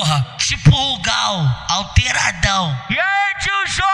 porra. Tipo o Gal, alteradão. E aí, tio João?